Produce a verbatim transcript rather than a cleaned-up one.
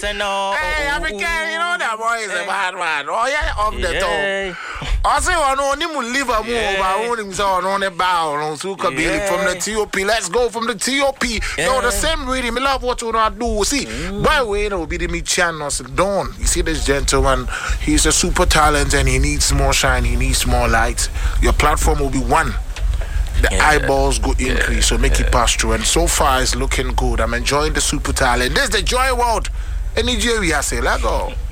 no. Hey, African, you know that boy is a bad man. Oh yeah, off the Yeah. top. I say, I know him will live a move. I want him so on the bow on Suka Billy from the T O P. Let's go from the T O P. No, the same rhythm. I love what you not do. See, by the way, it will be the me channels Dawn. You see this gentleman, he's a super talent and he needs more shine, he needs more light. Your platform will be one. The Yeah. eyeballs go increase, Yeah. so make Yeah. it pass through. And so far, it's looking good. I'm enjoying the super talent. This is the Joy World. Any J we are say, let go.